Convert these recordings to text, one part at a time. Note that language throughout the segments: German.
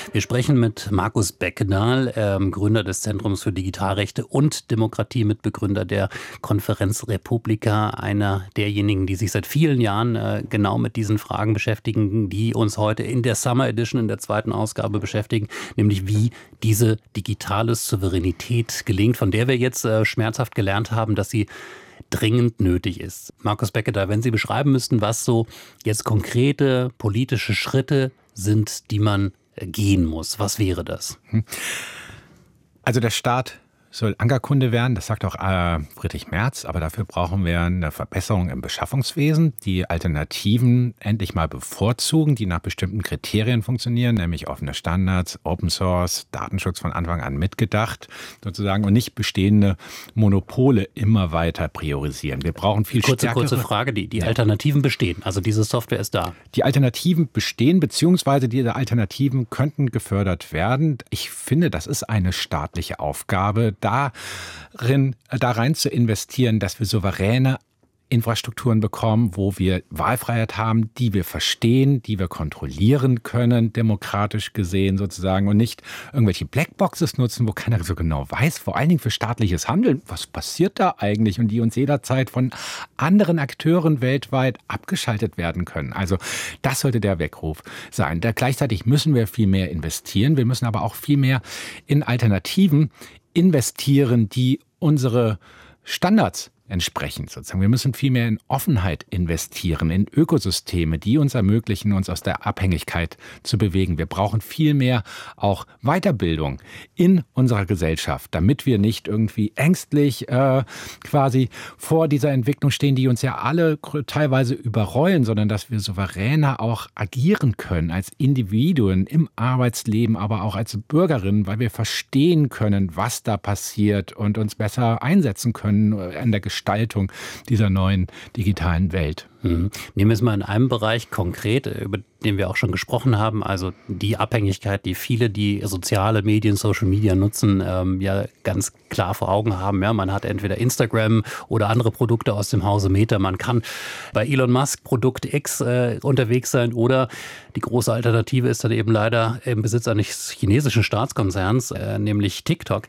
Wir sprechen mit Markus Beckedahl, Gründer des Zentrums für Digitalrechte und Demokratie, Mitbegründer der Konferenz Republika, einer derjenigen, die sich seit vielen Jahren genau mit diesen Fragen beschäftigen, die uns heute in der Summer Edition, in der zweiten Ausgabe beschäftigen, nämlich wie diese digitale Souveränität gelingt, von der wir jetzt schmerzhaft gelernt haben, dass sie dringend nötig ist. Markus Beckedahl, wenn Sie beschreiben müssten, was so jetzt konkrete politische Schritte sind, die man gehen muss, was wäre das? Also der Staat soll Ankerkunde werden, das sagt auch Friedrich Merz, aber dafür brauchen wir eine Verbesserung im Beschaffungswesen, die Alternativen endlich mal bevorzugen, die nach bestimmten Kriterien funktionieren, nämlich offene Standards, Open Source, Datenschutz von Anfang an mitgedacht sozusagen und nicht bestehende Monopole immer weiter priorisieren. Wir brauchen viel stärkere... Kurze Frage, die Alternativen bestehen, also diese Software ist da. Die Alternativen bestehen, beziehungsweise diese Alternativen könnten gefördert werden. Ich finde, das ist eine staatliche Aufgabe, da rein zu investieren, dass wir souveräne Infrastrukturen bekommen, wo wir Wahlfreiheit haben, die wir verstehen, die wir kontrollieren können, demokratisch gesehen sozusagen, und nicht irgendwelche Blackboxes nutzen, wo keiner so genau weiß, vor allen Dingen für staatliches Handeln, was passiert da eigentlich, und die uns jederzeit von anderen Akteuren weltweit abgeschaltet werden können. Also das sollte der Weckruf sein. Gleichzeitig müssen wir viel mehr investieren, wir müssen aber auch viel mehr in Alternativen investieren, die unsere Standards entsprechend sozusagen. Wir müssen viel mehr in Offenheit investieren, in Ökosysteme, die uns ermöglichen, uns aus der Abhängigkeit zu bewegen. Wir brauchen viel mehr auch Weiterbildung in unserer Gesellschaft, damit wir nicht irgendwie ängstlich quasi vor dieser Entwicklung stehen, die uns ja alle teilweise überrollen, sondern dass wir souveräner auch agieren können als Individuen im Arbeitsleben, aber auch als Bürgerinnen, weil wir verstehen können, was da passiert und uns besser einsetzen können an der Gestaltung dieser neuen digitalen Welt. Nehmen wir es mal in einem Bereich konkret, über den wir auch schon gesprochen haben, also die Abhängigkeit, die viele, die soziale Medien, Social Media nutzen, ja ganz klar vor Augen haben. Ja, man hat entweder Instagram oder andere Produkte aus dem Hause Meta. Man kann bei Elon Musk Produkt X unterwegs sein oder die große Alternative ist dann eben leider im Besitz eines chinesischen Staatskonzerns, nämlich TikTok.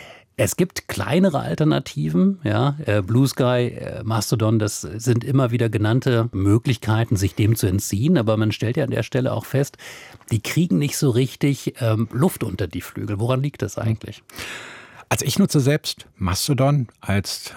Es gibt kleinere Alternativen, ja, Blue Sky, Mastodon, das sind immer wieder genannte Möglichkeiten, sich dem zu entziehen. Aber man stellt ja an der Stelle auch fest, die kriegen nicht so richtig Luft unter die Flügel. Woran liegt das eigentlich? Also ich nutze selbst Mastodon als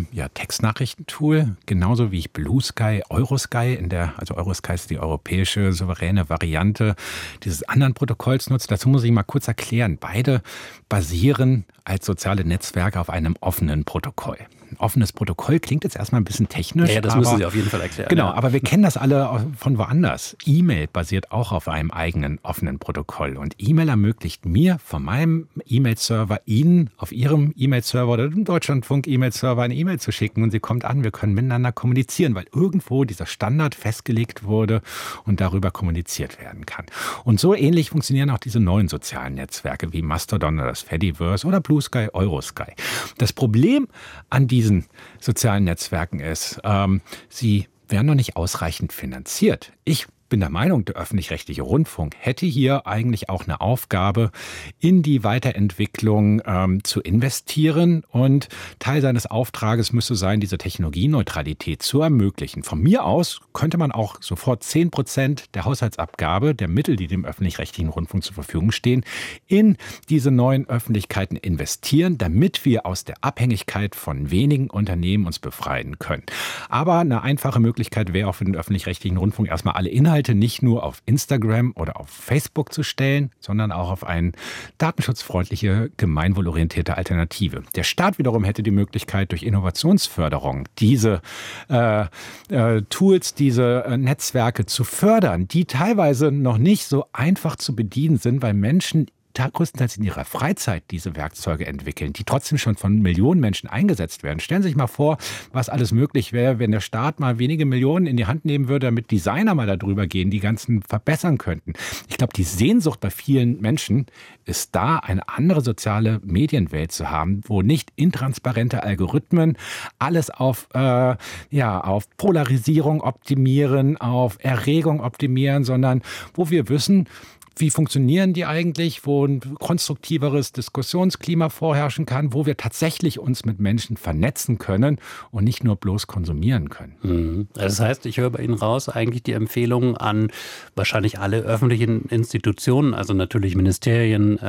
Textnachrichtentool, genauso wie ich Blue Sky, Eurosky, also Eurosky ist die europäische souveräne Variante dieses anderen Protokolls nutze. Dazu muss ich mal kurz erklären. Beide basieren als soziale Netzwerke auf einem offenen Protokoll. Ein offenes Protokoll klingt jetzt erstmal ein bisschen technisch. Ja, das müssen Sie auf jeden Fall erklären. Genau, ja. Aber wir kennen das alle von woanders. E-Mail basiert auch auf einem eigenen offenen Protokoll. Und E-Mail ermöglicht mir von meinem E-Mail-Server Ihnen auf Ihrem E-Mail-Server oder dem Deutschlandfunk-E-Mail-Server eine E-Mail zu schicken und sie kommt an. Wir können miteinander kommunizieren, weil irgendwo dieser Standard festgelegt wurde und darüber kommuniziert werden kann. Und so ähnlich funktionieren auch diese neuen sozialen Netzwerke wie Mastodon oder das Fediverse oder Blue Sky, Eurosky. Das Problem an diesen sozialen Netzwerken ist, sie werden noch nicht ausreichend finanziert. Ich bin der Meinung, der öffentlich-rechtliche Rundfunk hätte hier eigentlich auch eine Aufgabe, in die Weiterentwicklung zu investieren. Und Teil seines Auftrages müsste sein, diese Technologieneutralität zu ermöglichen. Von mir aus könnte man auch sofort 10% der Haushaltsabgabe, der Mittel, die dem öffentlich-rechtlichen Rundfunk zur Verfügung stehen, in diese neuen Öffentlichkeiten investieren, damit wir aus der Abhängigkeit von wenigen Unternehmen uns befreien können. Aber eine einfache Möglichkeit wäre auch für den öffentlich-rechtlichen Rundfunk erstmal alle Inhalte nicht nur auf Instagram oder auf Facebook zu stellen, sondern auch auf eine datenschutzfreundliche, gemeinwohlorientierte Alternative. Der Staat wiederum hätte die Möglichkeit, durch Innovationsförderung diese Tools, diese Netzwerke zu fördern, die teilweise noch nicht so einfach zu bedienen sind, weil Menschen größtenteils in ihrer Freizeit diese Werkzeuge entwickeln, die trotzdem schon von Millionen Menschen eingesetzt werden. Stellen Sie sich mal vor, was alles möglich wäre, wenn der Staat mal wenige Millionen in die Hand nehmen würde, damit Designer mal darüber gehen, die ganzen verbessern könnten. Ich glaube, die Sehnsucht bei vielen Menschen ist da, eine andere soziale Medienwelt zu haben, wo nicht intransparente Algorithmen alles auf Polarisierung optimieren, auf Erregung optimieren, sondern wo wir wissen, wie funktionieren die eigentlich, wo ein konstruktiveres Diskussionsklima vorherrschen kann, wo wir tatsächlich uns mit Menschen vernetzen können und nicht nur bloß konsumieren können. Das heißt, ich höre bei Ihnen raus eigentlich die Empfehlung an wahrscheinlich alle öffentlichen Institutionen, also natürlich Ministerien,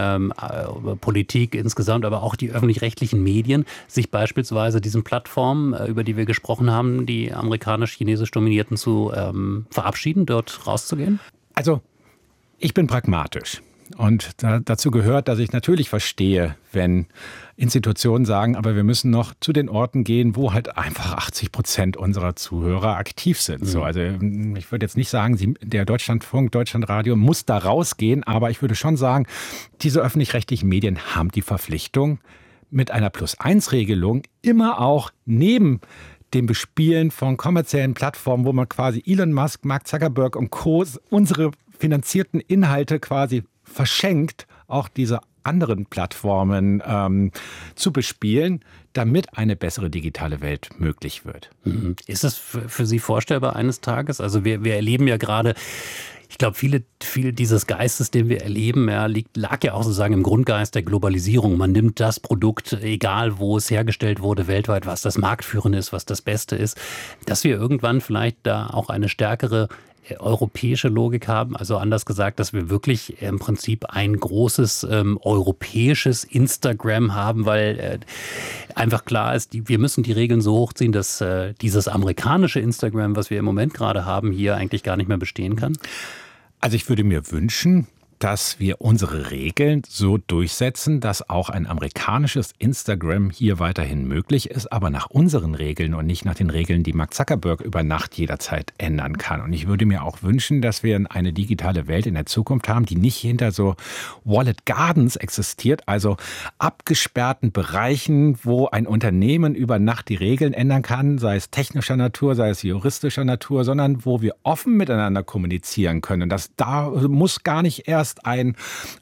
Politik insgesamt, aber auch die öffentlich-rechtlichen Medien, sich beispielsweise diesen Plattformen, über die wir gesprochen haben, die amerikanisch-chinesisch dominierten, zu verabschieden, dort rauszugehen? Also ich bin pragmatisch und dazu gehört, dass ich natürlich verstehe, wenn Institutionen sagen, aber wir müssen noch zu den Orten gehen, wo halt einfach 80% unserer Zuhörer aktiv sind. So, also ich würde jetzt nicht sagen, der Deutschlandfunk, Deutschlandradio muss da rausgehen, aber ich würde schon sagen, diese öffentlich-rechtlichen Medien haben die Verpflichtung, mit einer Plus-1-Regelung immer auch neben dem Bespielen von kommerziellen Plattformen, wo man quasi Elon Musk, Mark Zuckerberg und Co. unsere finanzierten Inhalte quasi verschenkt, auch diese anderen Plattformen zu bespielen, damit eine bessere digitale Welt möglich wird. Ist das für Sie vorstellbar eines Tages? Also wir erleben ja gerade, ich glaube, viel dieses Geistes, den wir erleben, lag ja auch sozusagen im Grundgeist der Globalisierung. Man nimmt das Produkt, egal wo es hergestellt wurde, weltweit, was das Marktführende ist, was das Beste ist, dass wir irgendwann vielleicht da auch eine stärkere europäische Logik haben, also anders gesagt, dass wir wirklich im Prinzip ein großes europäisches Instagram haben, weil einfach klar ist, wir müssen die Regeln so hochziehen, dass dieses amerikanische Instagram, was wir im Moment gerade haben, hier eigentlich gar nicht mehr bestehen kann? Also ich würde mir wünschen, dass wir unsere Regeln so durchsetzen, dass auch ein amerikanisches Instagram hier weiterhin möglich ist, aber nach unseren Regeln und nicht nach den Regeln, die Mark Zuckerberg über Nacht jederzeit ändern kann. Und ich würde mir auch wünschen, dass wir eine digitale Welt in der Zukunft haben, die nicht hinter so Walled Gardens existiert, also abgesperrten Bereichen, wo ein Unternehmen über Nacht die Regeln ändern kann, sei es technischer Natur, sei es juristischer Natur, sondern wo wir offen miteinander kommunizieren können. Und da muss gar nicht erst eine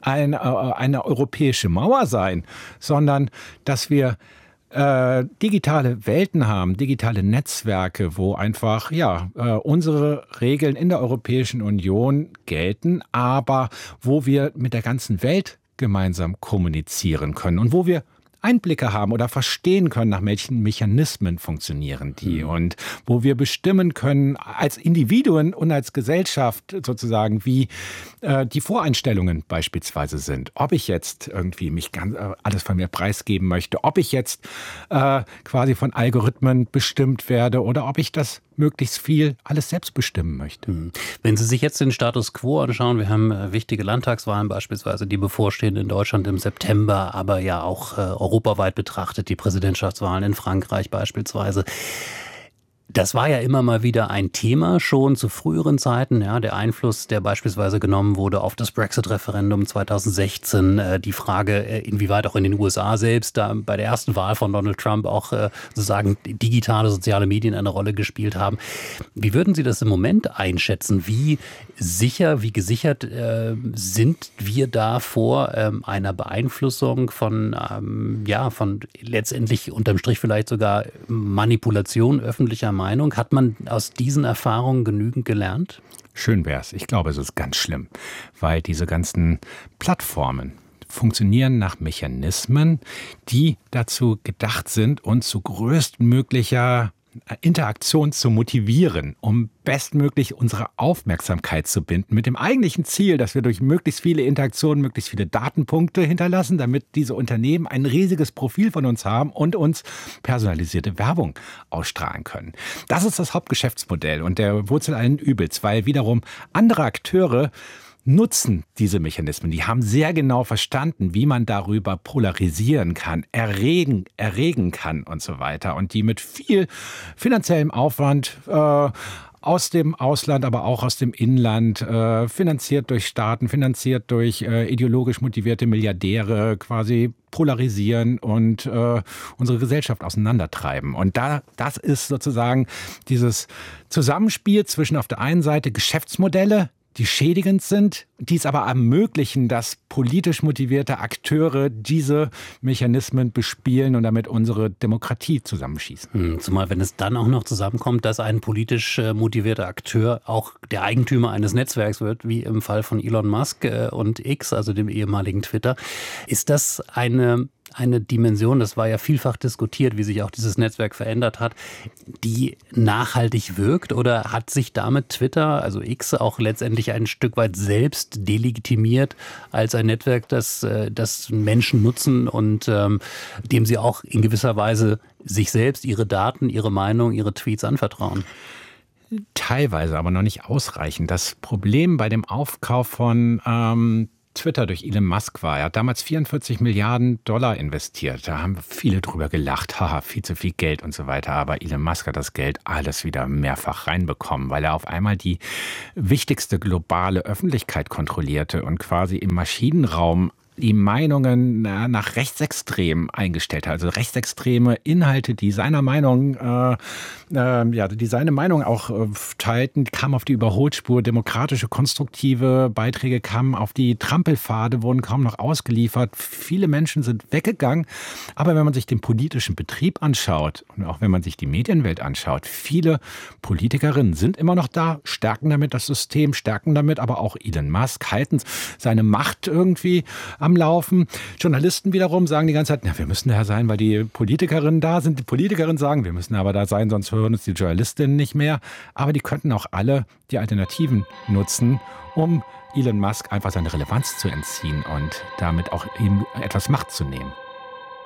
europäische Mauer sein, sondern dass wir digitale Welten haben, digitale Netzwerke, wo einfach unsere Regeln in der Europäischen Union gelten, aber wo wir mit der ganzen Welt gemeinsam kommunizieren können und wo wir Einblicke haben oder verstehen können, nach welchen Mechanismen funktionieren die und wo wir bestimmen können als Individuen und als Gesellschaft sozusagen, wie die Voreinstellungen beispielsweise sind. Ob ich jetzt irgendwie alles von mir preisgeben möchte, ob ich jetzt quasi von Algorithmen bestimmt werde oder ob ich das möglichst viel alles selbst bestimmen möchte. Wenn Sie sich jetzt den Status quo anschauen, wir haben wichtige Landtagswahlen beispielsweise, die bevorstehen in Deutschland im September, aber ja auch europaweit betrachtet, die Präsidentschaftswahlen in Frankreich beispielsweise. Das war ja immer mal wieder ein Thema, schon zu früheren Zeiten, ja, der Einfluss, der beispielsweise genommen wurde auf das Brexit-Referendum 2016, die Frage, inwieweit auch in den USA selbst, da bei der ersten Wahl von Donald Trump auch sozusagen digitale soziale Medien eine Rolle gespielt haben. Wie würden Sie das im Moment einschätzen? Wie gesichert sind wir da vor einer Beeinflussung von letztendlich unterm Strich vielleicht sogar Manipulation öffentlicher Meinung? Hat man aus diesen Erfahrungen genügend gelernt? Schön wär's. Ich glaube, es ist ganz schlimm, weil diese ganzen Plattformen funktionieren nach Mechanismen, die dazu gedacht sind, uns zu größtmöglicher Interaktion zu motivieren, um bestmöglich unsere Aufmerksamkeit zu binden, mit dem eigentlichen Ziel, dass wir durch möglichst viele Interaktionen möglichst viele Datenpunkte hinterlassen, damit diese Unternehmen ein riesiges Profil von uns haben und uns personalisierte Werbung ausstrahlen können. Das ist das Hauptgeschäftsmodell und der Wurzel allen Übels, weil wiederum andere Akteure nutzen diese Mechanismen. Die haben sehr genau verstanden, wie man darüber polarisieren kann, erregen kann und so weiter. Und die mit viel finanziellem Aufwand aus dem Ausland, aber auch aus dem Inland, finanziert durch Staaten, finanziert durch ideologisch motivierte Milliardäre, quasi polarisieren und unsere Gesellschaft auseinandertreiben. Und das ist sozusagen dieses Zusammenspiel zwischen auf der einen Seite Geschäftsmodelle, die schädigend sind, die es aber ermöglichen, dass politisch motivierte Akteure diese Mechanismen bespielen und damit unsere Demokratie zusammenschießen. Zumal, wenn es dann auch noch zusammenkommt, dass ein politisch motivierter Akteur auch der Eigentümer eines Netzwerks wird, wie im Fall von Elon Musk und X, also dem ehemaligen Twitter. Ist das eine Dimension, das war ja vielfach diskutiert, wie sich auch dieses Netzwerk verändert hat, die nachhaltig wirkt, oder hat sich damit Twitter, also X, auch letztendlich ein Stück weit selbst delegitimiert als ein Netzwerk, das Menschen nutzen und dem sie auch in gewisser Weise sich selbst, ihre Daten, ihre Meinung, ihre Tweets anvertrauen? Teilweise, aber noch nicht ausreichend. Das Problem bei dem Aufkauf von Twitter durch Elon Musk war, er hat damals 44 Milliarden Dollar investiert. Da haben viele drüber gelacht, haha, viel zu viel Geld und so weiter. Aber Elon Musk hat das Geld alles wieder mehrfach reinbekommen, weil er auf einmal die wichtigste globale Öffentlichkeit kontrollierte und quasi im Maschinenraum die Meinungen nach Rechtsextremen eingestellt hat. Also rechtsextreme Inhalte, die seiner Meinung, die seine Meinung auch teilten, kamen auf die Überholspur. Demokratische, konstruktive Beiträge kamen auf die Trampelpfade, wurden kaum noch ausgeliefert. Viele Menschen sind weggegangen. Aber wenn man sich den politischen Betrieb anschaut und auch wenn man sich die Medienwelt anschaut, viele Politikerinnen sind immer noch da, stärken damit das System, stärken damit aber auch Elon Musk, halten seine Macht irgendwie am Laufen. Journalisten wiederum sagen die ganze Zeit, na, wir müssen da sein, weil die Politikerinnen da sind. Die Politikerinnen sagen, wir müssen aber da sein, sonst hören uns die Journalistinnen nicht mehr. Aber die könnten auch alle die Alternativen nutzen, um Elon Musk einfach seine Relevanz zu entziehen und damit auch ihm etwas Macht zu nehmen.